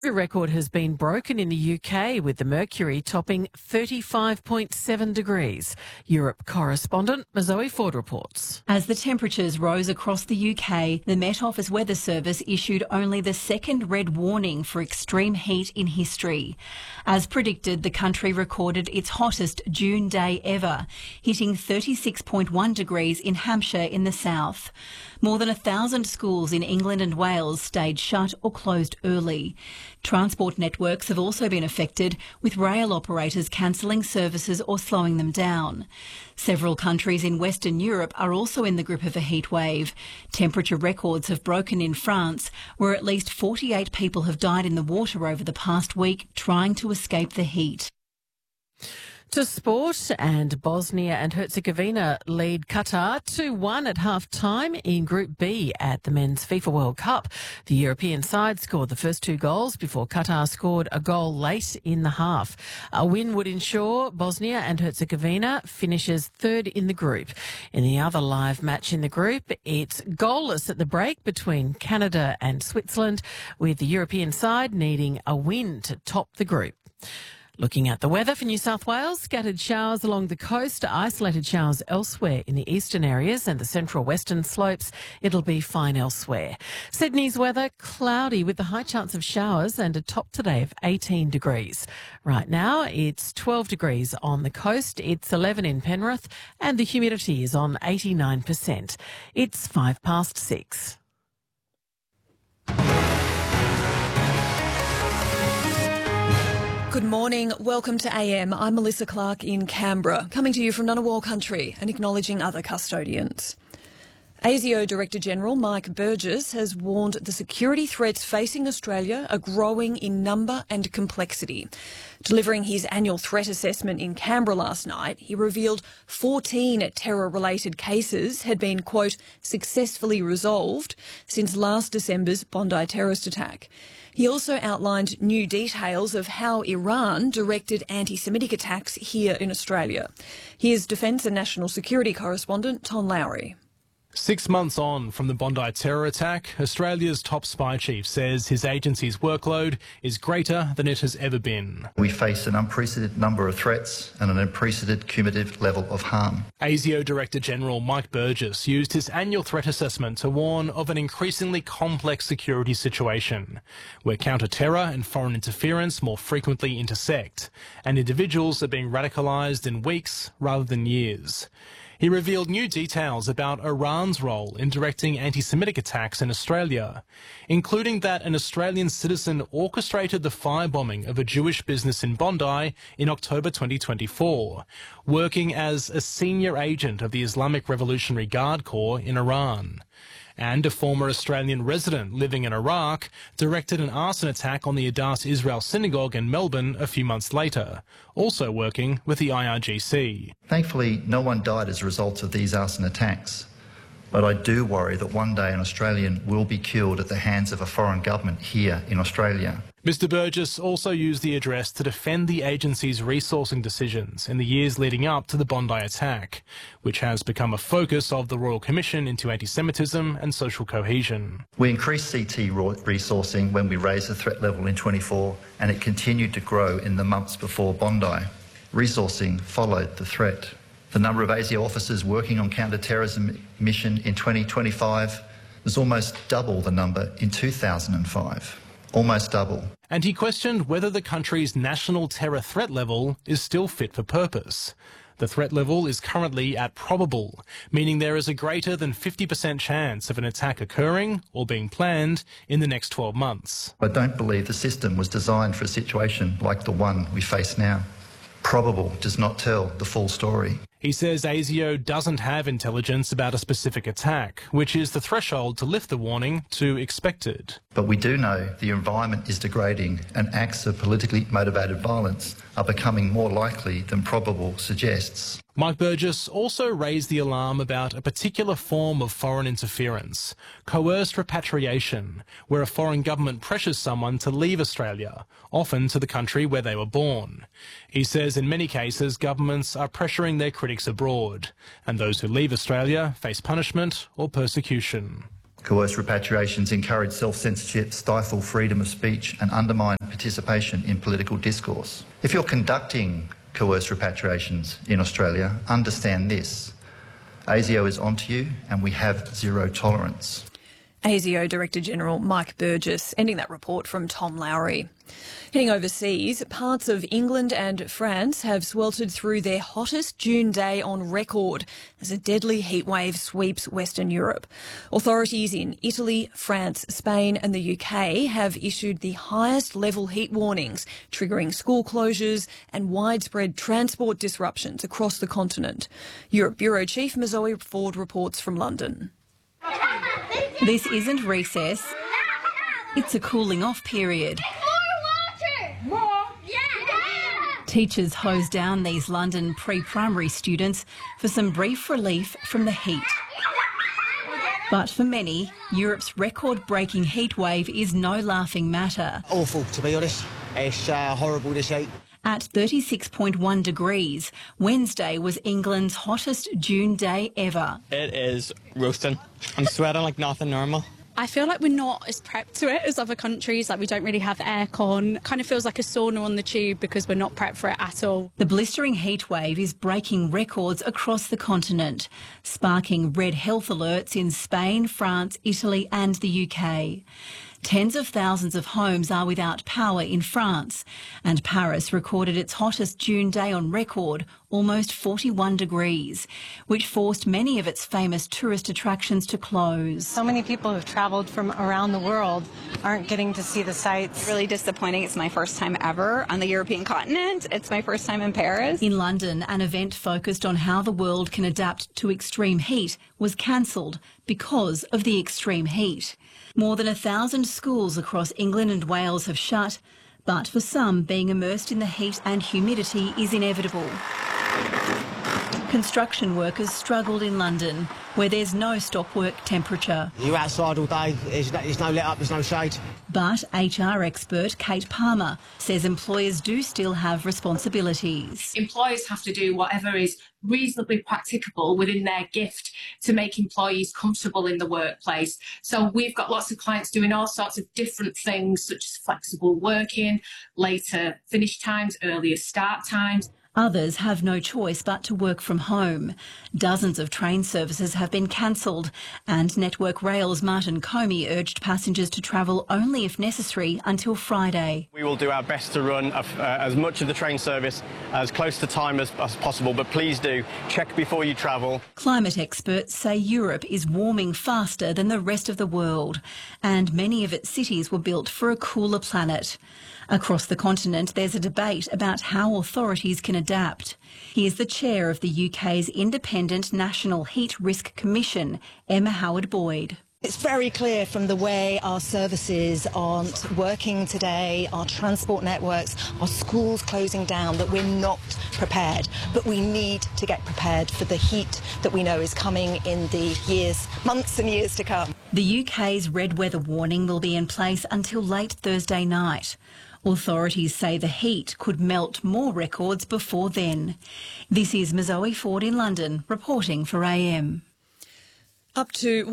The record has been broken in the UK with the mercury topping 35.7 degrees. Europe correspondent Zoe Ford reports. As the temperatures rose across the UK, the Met Office Weather Service issued only the second red warning for extreme heat in history. As predicted, the country recorded its hottest June day ever, hitting 36.1 degrees in Hampshire in the south. More than 1,000 schools in England and Wales stayed shut or closed early. Transport networks have also been affected, with rail operators cancelling services or slowing them down. Several countries in Western Europe are also in the grip of a heat wave. Temperature records have broken in France, where at least 48 people have died in the water over the past week trying to escape the heat. To sport, and Bosnia and Herzegovina lead Qatar 2-1 at half-time in Group B at the Men's FIFA World Cup. The European side scored the first two goals before Qatar scored a goal late in the half. A win would ensure Bosnia and Herzegovina finishes third in the group. In the other live match in the group, it's goalless at the break between Canada and Switzerland, with the European side needing a win to top the group. Looking at the weather for New South Wales, scattered showers along the coast, isolated showers elsewhere in the eastern areas and the central western slopes. It'll be fine elsewhere. Sydney's weather, cloudy with the high chance of showers and a top today of 18 degrees. Right now, it's 12 degrees on the coast, it's 11 in Penrith, and the humidity is on 89%. It's 6:05. Good morning. Welcome to AM. I'm Melissa Clark in Canberra, coming to you from Ngunnawal country and acknowledging other custodians. ASIO Director-General Mike Burgess has warned the security threats facing Australia are growing in number and complexity. Delivering his annual threat assessment in Canberra last night, he revealed 14 terror-related cases had been, quote, successfully resolved since last December's Bondi terrorist attack. He also outlined new details of how Iran directed anti-Semitic attacks here in Australia. Here's Defence and National Security correspondent Tom Lowry. 6 months on from the Bondi terror attack, Australia's top spy chief says his agency's workload is greater than it has ever been. We face an unprecedented number of threats and an unprecedented cumulative level of harm. ASIO Director-General Mike Burgess used his annual threat assessment to warn of an increasingly complex security situation, where counter-terror and foreign interference more frequently intersect, and individuals are being radicalised in weeks rather than years. He revealed new details about Iran's role in directing anti-Semitic attacks in Australia, including that an Australian citizen orchestrated the firebombing of a Jewish business in Bondi in October 2024, working as a senior agent of the Islamic Revolutionary Guard Corps in Iran. And a former Australian resident living in Iraq directed an arson attack on the Adass Israel Synagogue in Melbourne a few months later, also working with the IRGC. Thankfully, no one died as a result of these arson attacks. But I do worry that one day an Australian will be killed at the hands of a foreign government here in Australia. Mr Burgess also used the address to defend the agency's resourcing decisions in the years leading up to the Bondi attack, which has become a focus of the Royal Commission into Anti-Semitism and Social Cohesion. We increased CT resourcing when we raised the threat level in 24, and it continued to grow in the months before Bondi. Resourcing followed the threat. The number of ASIO officers working on counter-terrorism mission in 2025 was almost double the number in 2005. Almost double. And he questioned whether the country's national terror threat level is still fit for purpose. The threat level is currently at probable, meaning there is a greater than 50% chance of an attack occurring or being planned in the next 12 months. I don't believe the system was designed for a situation like the one we face now. Probable does not tell the full story. He says ASIO doesn't have intelligence about a specific attack, which is the threshold to lift the warning to expected. But we do know the environment is degrading and acts of politically motivated violence are becoming more likely than probable suggests. Mike Burgess also raised the alarm about a particular form of foreign interference, coerced repatriation, where a foreign government pressures someone to leave Australia, often to the country where they were born. He says in many cases governments are pressuring their critics abroad, and those who leave Australia face punishment or persecution. Coerced repatriations encourage self-censorship, stifle freedom of speech and undermine participation in political discourse. If you're conducting coerced repatriations in Australia, understand this. ASIO is onto you and we have zero tolerance. ASIO Director General Mike Burgess, ending that report from Tom Lowry. Heading overseas, parts of England and France have sweltered through their hottest June day on record as a deadly heatwave sweeps Western Europe. Authorities in Italy, France, Spain and the UK have issued the highest level heat warnings, triggering school closures and widespread transport disruptions across the continent. Europe Bureau Chief Mazoe Ford reports from London. This isn't recess, it's a cooling off period. Teachers hose down these London pre-primary students for some brief relief from the heat. But for many, Europe's record-breaking heat wave is no laughing matter. Awful, to be honest. It's horrible, this heat. At 36.1 degrees, Wednesday was England's hottest June day ever. It is roasting. I'm sweating like nothing normal. I feel like we're not as prepped to it as other countries. Like, we don't really have aircon. Kind of feels like a sauna on the tube because we're not prepped for it at all. The blistering heat wave is breaking records across the continent, sparking red health alerts in Spain, France, Italy and the UK. Tens of thousands of homes are without power in France, and Paris recorded its hottest June day on record, almost 41 degrees, which forced many of its famous tourist attractions to close. So many people who've travelled from around the world aren't getting to see the sights. Really disappointing. It's my first time ever on the European continent. It's my first time in Paris. In London, an event focused on how the world can adapt to extreme heat was cancelled because of the extreme heat. More than 1,000 schools across England and Wales have shut, but for some, being immersed in the heat and humidity is inevitable. Construction workers struggled in London, where there's no stop work temperature. You're outside all day, there's no let up, there's no shade. But HR expert Kate Palmer says employers do still have responsibilities. Employers have to do whatever is reasonably practicable within their gift to make employees comfortable in the workplace. So we've got lots of clients doing all sorts of different things, such as flexible working, later finish times, earlier start times. Others have no choice but to work from home. Dozens of train services have been cancelled, and Network Rail's Martin Comey urged passengers to travel only if necessary until Friday. We will do our best to run as much of the train service as close to time as possible, but please do check before you travel. Climate experts say Europe is warming faster than the rest of the world, and many of its cities were built for a cooler planet. Across the continent, there's a debate about how authorities can adapt. Here's the chair of the UK's Independent National Heat Risk Commission, Emma Howard-Boyd. It's very clear from the way our services aren't working today, our transport networks, our schools closing down, that we're not prepared. But we need to get prepared for the heat that we know is coming in the months and years to come. The UK's red weather warning will be in place until late Thursday night. Authorities say the heat could melt more records before then. This is Mazoe Ford in London, reporting for AM. Up to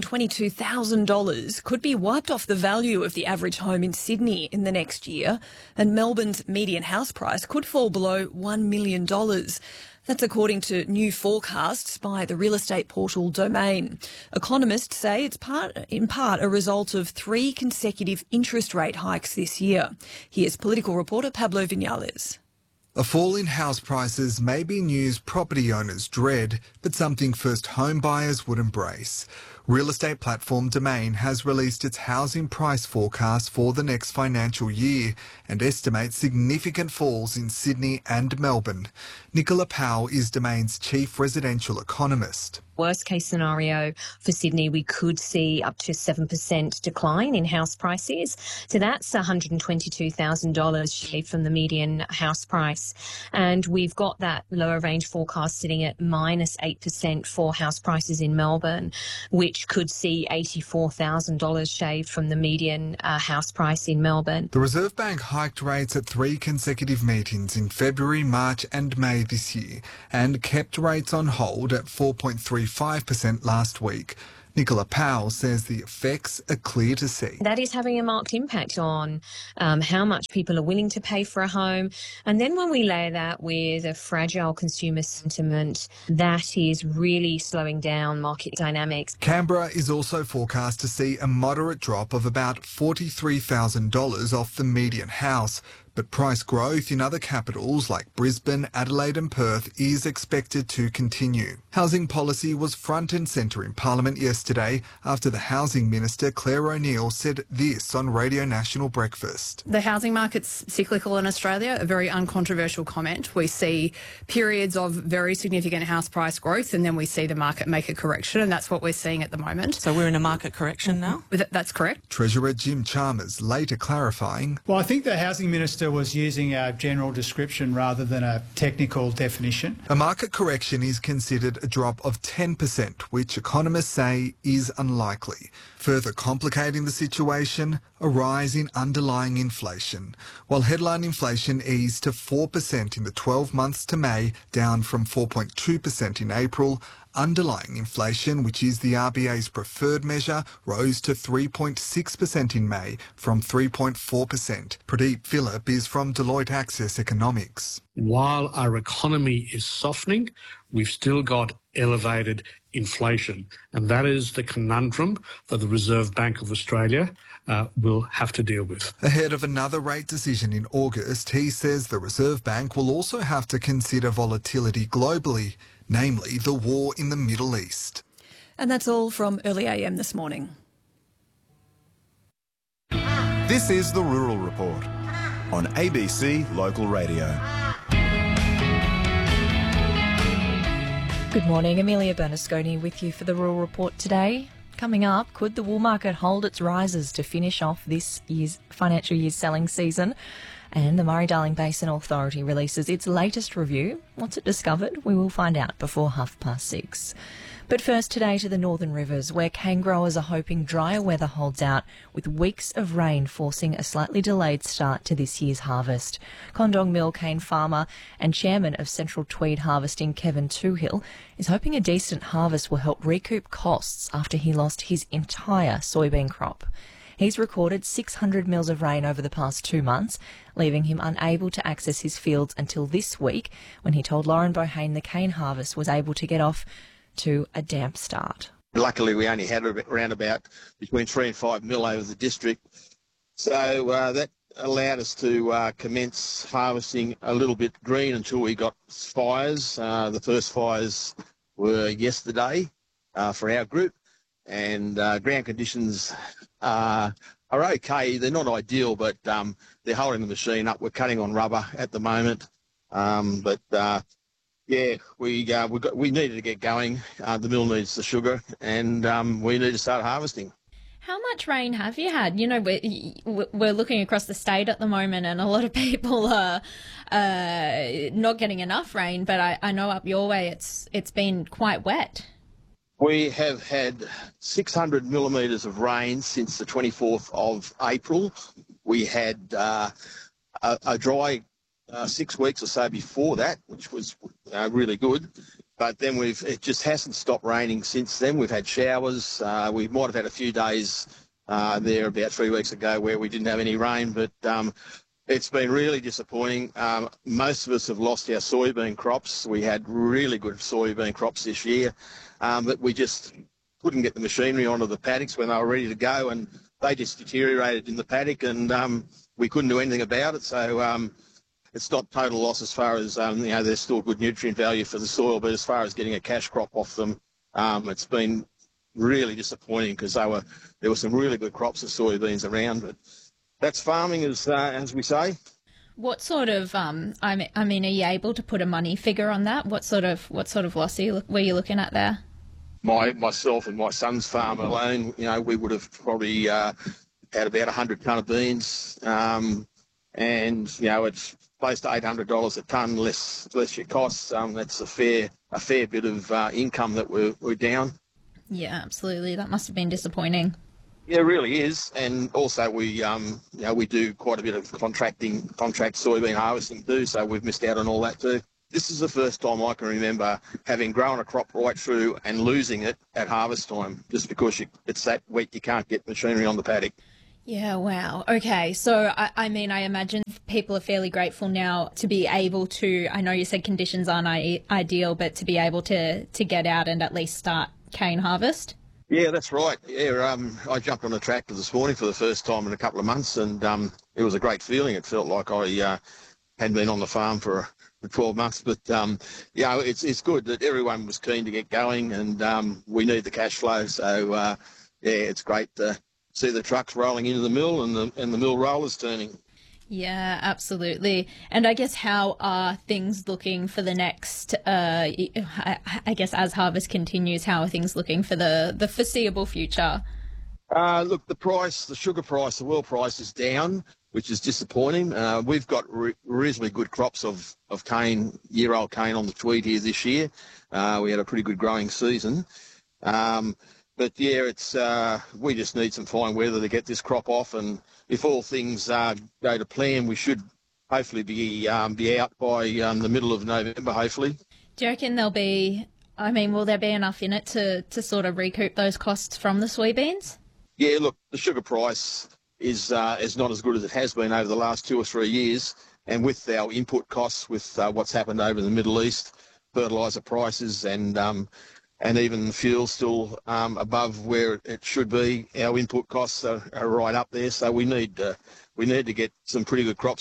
$122,000 could be wiped off the value of the average home in Sydney in the next year, and Melbourne's median house price could fall below $1 million. That's according to new forecasts by the real estate portal Domain. Economists say it's in part a result of 3 consecutive interest rate hikes this year. Here's political reporter Pablo Vinales. A fall in house prices may be news property owners dread, but something first home buyers would embrace. Real estate platform Domain has released its housing price forecast for the next financial year and estimates significant falls in Sydney and Melbourne. Nicola Powell is Domain's chief residential economist. Worst case scenario for Sydney, we could see up to 7% decline in house prices. So that's $122,000 shaved from the median house price. And we've got that lower range forecast sitting at minus 8% for house prices in Melbourne, which could see $84,000 shaved from the median house price in Melbourne. The Reserve Bank hiked rates at 3 consecutive meetings in February, March and May this year and kept rates on hold at 4.35% last week. Nicola Powell says the effects are clear to see. That is having a marked impact on how much people are willing to pay for a home. And then when we layer that with a fragile consumer sentiment, that is really slowing down market dynamics. Canberra is also forecast to see a moderate drop of about $43,000 off the median house. But price growth in other capitals like Brisbane, Adelaide and Perth is expected to continue. Housing policy was front and centre in Parliament yesterday after the Housing Minister Claire O'Neill said this on Radio National Breakfast. The housing market's cyclical in Australia, a very uncontroversial comment. We see periods of very significant house price growth and then we see the market make a correction, and that's what we're seeing at the moment. So we're in a market correction now? That's correct. Treasurer Jim Chalmers later clarifying. Well, I think the Housing Minister was using a general description rather than a technical definition. A market correction is considered a drop of 10%, which economists say is unlikely. Further complicating the situation, a rise in underlying inflation. While headline inflation eased to 4% in the 12 months to May, down from 4.2% in April, underlying inflation, which is the RBA's preferred measure, rose to 3.6% in May from 3.4%. Pradeep Phillip is from Deloitte Access Economics. While our economy is softening, we've still got elevated inflation. And that is the conundrum that the Reserve Bank of Australia will have to deal with. Ahead of another rate decision in August, he says the Reserve Bank will also have to consider volatility globally, namely the war in the Middle East. And that's all from Early AM this morning. This is the Rural Report on ABC Local Radio. Good morning, Amelia Bernasconi with you for the Rural Report today. Coming up, could the wool market hold its rises to finish off this year's financial year's selling season? And the Murray-Darling Basin Authority releases its latest review. What's it discovered? We will find out before 6:30. But first today to the Northern Rivers, where cane growers are hoping drier weather holds out, with weeks of rain forcing a slightly delayed start to this year's harvest. Condong Mill cane farmer and chairman of Central Tweed Harvesting, Kevin Toohill, is hoping a decent harvest will help recoup costs after he lost his entire soybean crop. He's recorded 600 mils of rain over the past 2 months, leaving him unable to access his fields until this week, when he told Lauren Bohane the cane harvest was able to get off to a damp start. Luckily, we only had around about between 3 and 5 mil over the district, so that allowed us to commence harvesting a little bit green until we got fires. The first fires were yesterday for our group, and ground conditions are okay. They're not ideal, but they're holding the machine up. We're cutting on rubber at the moment, yeah, we needed to get going. The mill needs the sugar, and we need to start harvesting. How much rain have you had? You know, we're looking across the state at the moment, and a lot of people are not getting enough rain. But I know up your way, it's been quite wet. We have had 600 millimetres of rain since the 24th of April. We had a dry 6 weeks or so before that, which was really good. But then it just hasn't stopped raining since then. We've had showers. We might have had a few days there about 3 weeks ago where we didn't have any rain, but it's been really disappointing. Most of us have lost our soybean crops. We had really good soybean crops this year, but we just couldn't get the machinery onto the paddocks when they were ready to go, and they just deteriorated in the paddock, and we couldn't do anything about it. So it's not total loss as far as, there's still good nutrient value for the soil, but as far as getting a cash crop off them, it's been really disappointing because there were some really good crops of soybeans around, but that's farming as we say. What sort of, are you able to put a money figure on that? What sort of loss were you looking at there? Myself and my son's farm alone, we would have probably had about 100 tonne of beans, and it's close to $800 a tonne less your costs. That's a fair bit of income that we're down. Yeah, absolutely. That must have been disappointing. Yeah, it really is. And also we do quite a bit of contract soybean harvesting too, so we've missed out on all that too. This is the first time I can remember having grown a crop right through and losing it at harvest time, just because it's that wet you can't get machinery on the paddock. Yeah, wow. Okay, so I mean, I imagine people are fairly grateful now to be able to, I know you said conditions aren't ideal, but to be able to get out and at least start cane harvest? Yeah, that's right. Yeah, I jumped on a tractor this morning for the first time in a couple of months, and it was a great feeling. It felt like I hadn't been on the farm for 12 months, but yeah, it's good that everyone was keen to get going, and we need the cash flow. So yeah, it's great to see the trucks rolling into the mill and the mill rollers turning. Yeah, absolutely. And I guess how are things looking for the next, I guess as harvest continues, how are things looking for the foreseeable future? Look, the sugar price, the world price is down, which is disappointing. We've got reasonably good crops of cane, year-old cane on the Tweed here this year. We had a pretty good growing season. But yeah, we just need some fine weather to get this crop off, and if all things go to plan, we should hopefully be out by the middle of November, hopefully. Do you reckon will there be enough in it to sort of recoup those costs from the soybeans? Yeah, look, the sugar price is not as good as it has been over the last 2 or 3 years, and with our input costs, with what's happened over in the Middle East, fertiliser prices and even fuel still above where it should be, our input costs are right up there. So we need to get some pretty good crops